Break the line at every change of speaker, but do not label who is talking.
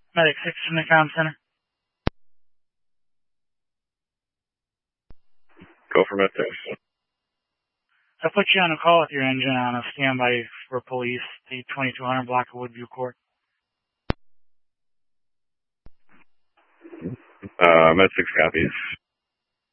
Medic 6 from the comm center.
Go for med test.
I'll put you on a call with your engine on a standby for police, the 2200 block of Woodview Court.
Med 6 copies.